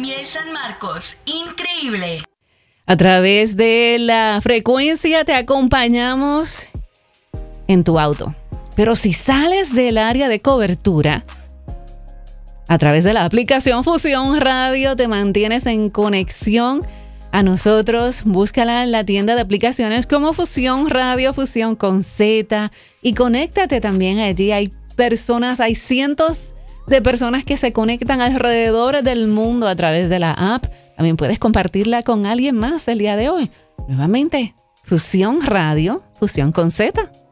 Miel San Marcos, increíble. A través de la frecuencia te acompañamos en tu auto. Pero si sales del área de cobertura, a través de la aplicación Fusión Radio te mantienes en conexión a nosotros. Búscala en la tienda de aplicaciones como Fusión Radio, Fusión con Z, y conéctate también allí. Hay cientos de personas que se conectan alrededor del mundo a través de la app. También puedes compartirla con alguien más el día de hoy. Nuevamente, Fusión Radio, Fusión con Z.